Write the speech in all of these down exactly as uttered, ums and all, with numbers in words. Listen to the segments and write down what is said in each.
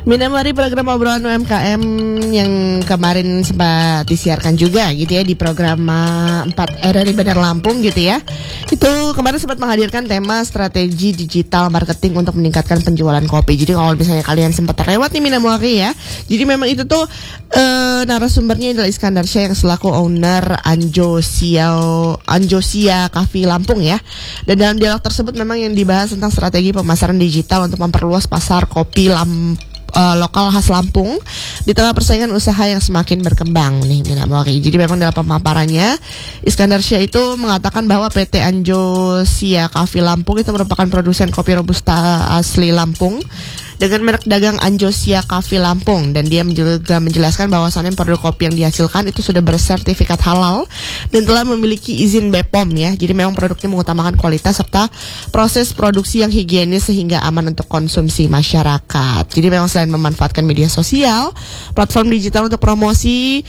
Minamari program obrolan U M K M yang kemarin sempat disiarkan juga gitu ya di program empat R R I Bandar Lampung gitu ya. Itu kemarin sempat menghadirkan tema strategi digital marketing untuk meningkatkan penjualan kopi. Jadi kalau misalnya kalian sempat terlewat nih Minamari ya. Jadi memang itu tuh uh, narasumbernya adalah Iskandar Syah yang selaku owner Anjosia Anjosia Cafe Lampung ya. Dan dalam dialog tersebut memang yang dibahas tentang strategi pemasaran digital untuk memperluas pasar kopi Lampung. Uh, lokal khas Lampung di tengah persaingan usaha yang semakin berkembang nih Minamori. Jadi memang dalam pemaparannya Iskandar Syah itu mengatakan bahwa P T Anjosia Cafe Lampung itu merupakan produsen kopi robusta asli Lampung dengan merek dagang Anjosia Cafe Lampung, dan dia juga menjelaskan bahwasannya produk kopi yang dihasilkan itu sudah bersertifikat halal dan telah memiliki izin B P O M ya. Jadi memang produknya mengutamakan kualitas serta proses produksi yang higienis sehingga aman untuk konsumsi masyarakat. Jadi memang selain memanfaatkan media sosial, platform digital untuk promosi,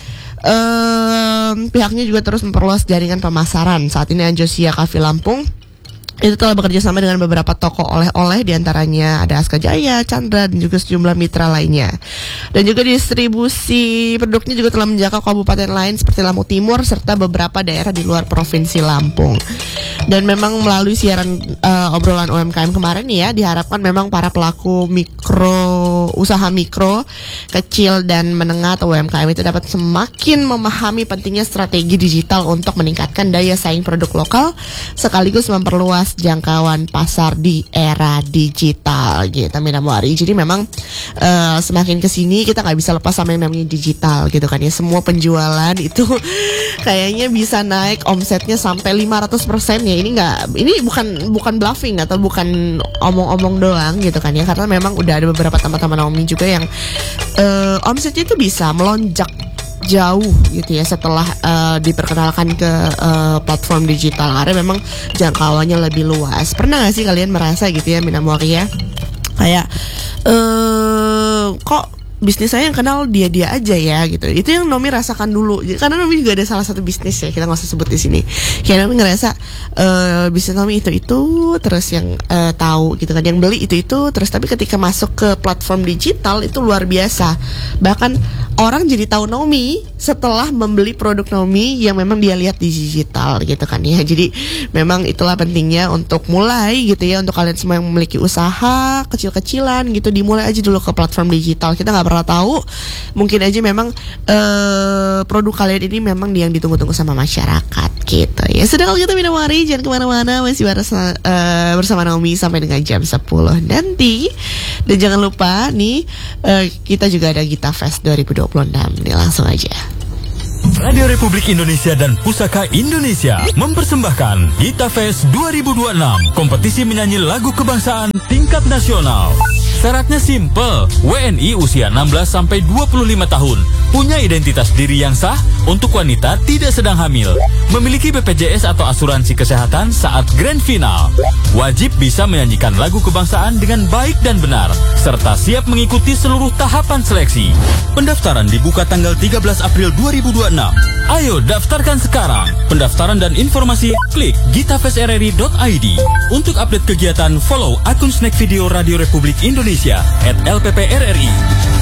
um, pihaknya juga terus memperluas jaringan pemasaran. Saat ini Anjosia Cafe Lampung itu telah bekerja sama dengan beberapa toko oleh-oleh, diantaranya ada Aska Jaya, Chandra, dan juga sejumlah mitra lainnya. Dan juga distribusi produknya juga telah menjangkau kabupaten lain seperti Lampung Timur serta beberapa daerah di luar provinsi Lampung. Dan memang melalui siaran uh, obrolan U M K M kemarin nih ya, diharapkan memang para pelaku mikro, usaha mikro, kecil dan menengah atau U M K M itu dapat semakin memahami pentingnya strategi digital untuk meningkatkan daya saing produk lokal sekaligus memperluas jangkauan pasar di era digital gitu Minamori. Jadi memang uh, semakin kesini kita nggak bisa lepas sama yang namanya digital gitu kan ya. Semua penjualan itu kayaknya bisa naik omsetnya sampai lima ratus persen ya. Ini nggak, ini bukan bukan bluffing atau bukan omong-omong doang gitu kan ya, karena memang udah ada beberapa teman-teman Naomi juga yang uh, omsetnya itu bisa melonjak jauh gitu ya setelah uh, diperkenalkan ke uh, platform digital, karena memang jangkauannya lebih luas. Pernah gak sih kalian merasa gitu ya Minamori ya, kayak uh, kok bisnis saya yang kenal dia-dia aja ya gitu. Itu yang Nomi rasakan dulu. Karena Nomi juga ada salah satu bisnis ya, kita nggak usah sebut di sini. Kayak Nomi ngerasa uh, bisnis Nomi itu itu terus yang uh, tahu gitu kan, yang beli itu itu terus. Tapi ketika masuk ke platform digital itu luar biasa. Bahkan orang jadi tahu Nomi setelah membeli produk Nomi yang memang dia lihat di digital gitu kan ya. Jadi memang itulah pentingnya untuk mulai gitu ya, untuk kalian semua yang memiliki usaha kecil-kecilan gitu, dimulai aja dulu ke platform digital. Kita nggak pernah tahu, mungkin aja memang uh, produk kalian ini memang yang ditunggu-tunggu sama masyarakat gitu ya. Sudah, kalau gitu Minamori jangan kemana-mana, masih bersama, uh, bersama Naomi sampai dengan jam sepuluh nanti. Dan jangan lupa nih uh, kita juga ada Gita Fest dua ribu dua puluh enam nih, langsung aja. Radio Republik Indonesia dan Pusaka Indonesia mempersembahkan Gita Fest dua ribu dua puluh enam, kompetisi menyanyi lagu kebangsaan tingkat nasional. Syaratnya simple, W N I usia enam belas sampai dua puluh lima tahun, punya identitas diri yang sah, untuk wanita tidak sedang hamil, memiliki B P J S atau asuransi kesehatan saat grand final, wajib bisa menyanyikan lagu kebangsaan dengan baik dan benar, serta siap mengikuti seluruh tahapan seleksi. Pendaftaran dibuka tanggal tiga belas April dua ribu dua puluh enam. Ayo daftarkan sekarang. Pendaftaran dan informasi klik gitafest r r i dot i d. Untuk update kegiatan follow akun Snack Video Radio Republik Indonesia at L P P R R I.